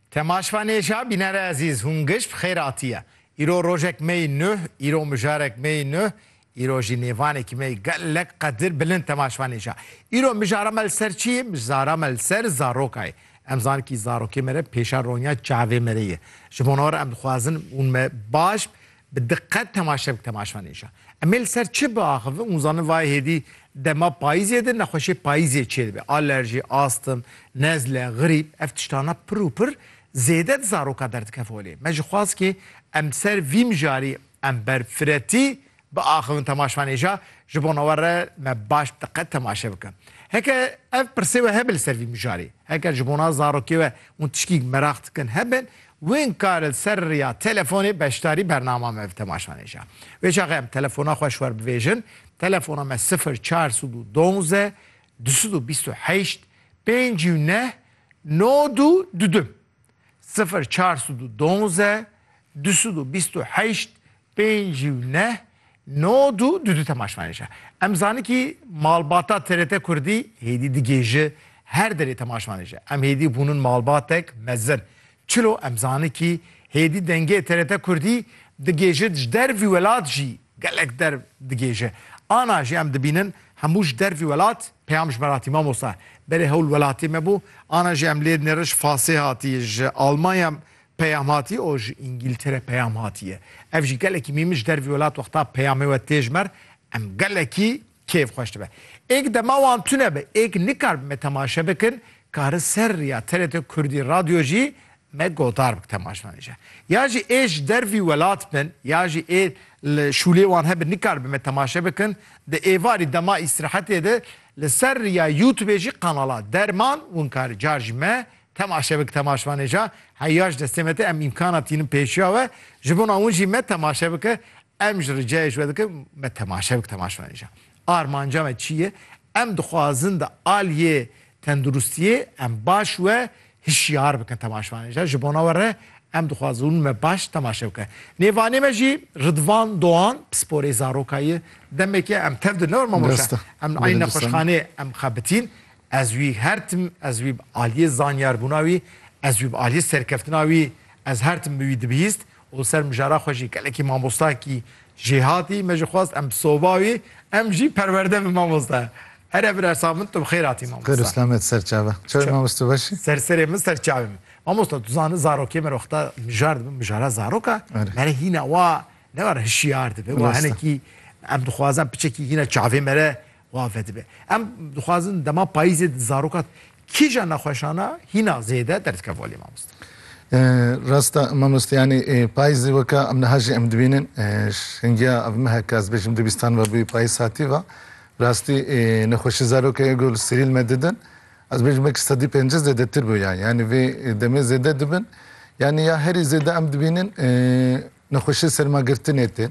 Temaşvanêja bînere ezîz hûn gişt xêratiye. Îro rojek me nûh, îro mijarek me nûh, îro jî nêvanekî me gelek qedir bilind temaşvanêja. Îro mijara me li ser çi ye? Mijara me li ser zarokayê. Em zanin kî zarokê me re pêşa ronya çavê me re ye. Ji bo navê em dixwazin hûn me baş bi diqqet temaşe bikin temaşvanêja. Em ê li ser çi biaxivin? Hûn zanin vayê hêdî dema payîzê de nexweşê payîzê çê dibe. Alerjî, astım, nezle, grîp, ev tiştana pir û pir zêde zaroka derdikeve. Me ji xwaz ki em ser vî mijarî em berfiretî biaxivin temaşvanêja ji bo nava re me baş diqqet temaşe bikin. Heke ev pirsê we hebe li ser vî mijarî. Heke ji bona zarokê we hûn tişkî merak dikin hebin wên kar li ser rêya telefonê beşdarî bernama me ev temaşvanêja. Wê çaxê em telefona xwe ji we bivêjin. Telefona me 0412 228 59 92 0412 228 59 92 temaşvanêja. Em zanin ki malbata TRT Kurdî hêdî digêje her derê temaşvanêja. Em hêdî bûnin malbatek mezin. Çilo em zanin ki hêdî dengê TRT Kurdî digêje ji dervî welat jî gelek der digêje. Ana jî em dibînin hemû ji dervî welat peyam ji meratî mamosta berê hewl welatê me bû. Ana jî em lê nêre ji Fasê hatiye, ji Almanya peyam hatiye û ji İngiltere peyam hatiye. Ev jî gelekî mîmin ji dervî welat wexta peyamê we tê ji mer em gelekî kêf xweş dibe. Êk dema wan tune be, êk nikar me temaşe bikin, kari ser ya TRT Kurdî radyo jî me gotar bik temaşvanêja. Ya jî ê ji dervî welat bin, ya jî ê li şûlê wan hebin nikar be me temaşe bikin, di êvarî dema îstirahetê de li ser ya YouTubeê jî kanala derman hûn kari car jî me temaşe bik temaşvanêja. Heya ji destê me tê em îmkana tînin pêşiya we ji bona hûn jî me temaşe bike em ji ricayê ji we dikin me temaşe bik temaşvanêja. Armanca me çi ye? Em dixwazin di aliyê tendurustiyê em baş we hişyar bikin temaşvanêja. Ji bona we re em dixwazin me baş temaşe bike. Nêvanê me jî Ridvan Doğan pisporê zarokayê demekê em tev di nor mamoşe. Em aynı nexweşxanê em xebitîn. Ez wî her tim ez wî aliyê zanyarbûna wî ez wî aliyê serkeftina wî ez her tim bi wî dibihîst û ser mijara xwe jî gelekî mamostakî jê hatî me ji xwast em soba wî em jî perwerde bi mamosta. Here bir ersabın tu bixêr hatî mamosta. Xêr Islamet serçave. Çawe mamosta başî? Serserê min serçavê min. Mamosta tu zanî zarokê me wexta mijar dibin mijara zaroka mere hîna wa ne var hişyar dibe wa henekî em dixwazin piçekî hîna çavê me re wave dibe. Em dixwazin dema payîzê zarokat kîja nexweşana hîna zêde derdikeve mamosta. Rasta mamosta yani payîzê weka em niha jî em dibînin şengiya ev me heke ez bêjim dibîstan ve bûyî payîz hatî ve rastî nexweşî zarokê gul sirîl me didin ez bêjim wekî sedî pêncî zêdetir bû yani vê demê zêde dibin yani ya herî zêde em dibînin nexweşî sermagirtinê tê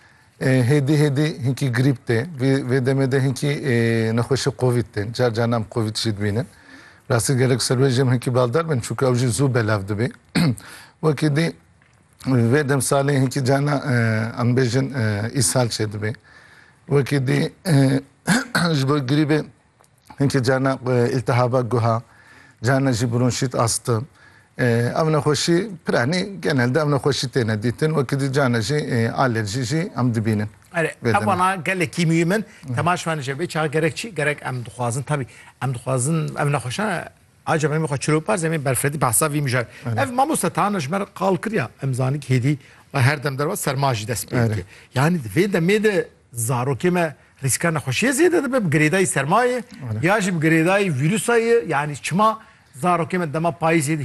hêdî hinkî grîp tê vê demê de hinkî nexweşî Covid tê car canan Covid jî dibînin rastî gerek ser wê jî hinkî baldar bin çûkî ew jî zû belav dibe wekî dî vê dem salê hinkî cana em bêjin îshal çê dibe wekî dî ji bo grîbê hinkî cana iltihaba guha cana jî bronşît astım ev nexweşî piranî genelde ev nexweşî têne dîtin wekî dî cana jî alerjî jî em dibînin. Evana gelekî mühîmin temaşvanêja vê çaxa gerek çi gerek em dixwazin tabii em dixwazin ev nexweşana acaba em xwe çilopar zemê berfredî behsa vî mijar. Ev mamosta tana ji me qal kiriya em zanîn ki hêdî her dem derva serma jî dest pê dike. Yani vê demê de zarokê me riska nexweşiyê zêde dibe bi girêdayî sermayê ya jî bi girêdayî vîrusayê yani çima zarokê me dema payîzê